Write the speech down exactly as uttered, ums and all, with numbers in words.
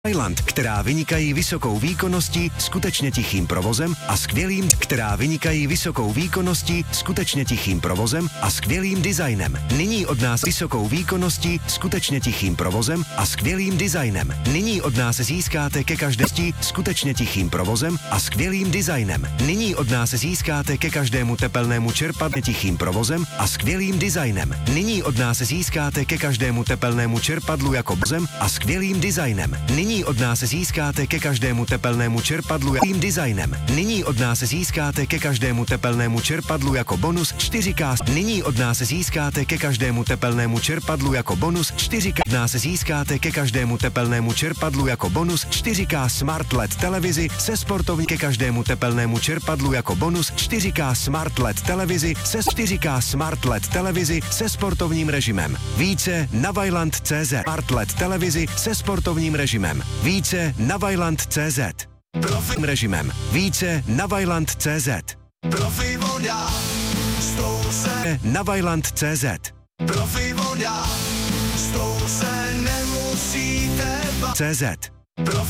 Vajlant, která vynikají vysokou výkonností, skutečně tichým provozem a skvělým, která vynikají vysokou výkonností, skutečně tichým provozem a skvělým designem. Nyní od nás vysokou výkonností, skutečně tichým provozem a skvělým designem. Nyní od nás získáte ke každé skutečně tichým provozem a skvělým designem. Nyní od nás získáte ke každému tepelnému čerpadlu tichým provozem a skvělým designem. Nyní od nás získáte ke každému tepelnému čerpadlu jako bozem a skvělým designem. Nyní od nás získáte ke každému tepelnému čerpadlu jakým designem. Nyní od nás získáte ke každému tepelnému čerpadlu jako bonus čtyři ká. Nyní od nás získáte ke každému tepelnému čerpadlu jako bonus čtyři ká. Od nás získáte ke každému tepelnému čerpadlu jako bonus čtyři ká Smart L E D televizi se sportovní ke každému tepelnému čerpadlu jako bonus čtyři ká Smart L E D televizi se čtyři ká Smart L E D televizi se sportovním režimem. Více na vajlant tečka cé zet. Smart L E D televizi se sportovním režimem. Více na vajlant tečka cé zet. Profi režimem. Více na vajlant tečka cé zet. Profi voda. Se na vajlant tečka cé zet. Profi voda. S tou se nemusíte bát. cé zet.